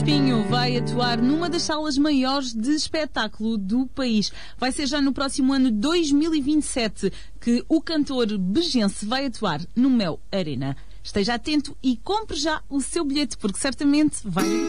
Espinho vai atuar numa das salas maiores de espetáculo do país. Vai ser já no próximo ano 2027 que o cantor begense vai atuar no Mel Arena. Esteja atento e compre já o seu bilhete, porque certamente vai